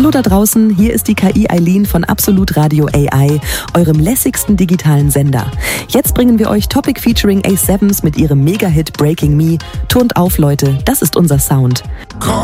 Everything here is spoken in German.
Hallo da draußen, hier ist die KI Eileen von Absolut Radio AI, eurem lässigsten digitalen Sender. Jetzt bringen wir euch Topic featuring A7s mit ihrem Mega-Hit Breaking Me. Turnt auf, Leute, das ist unser Sound.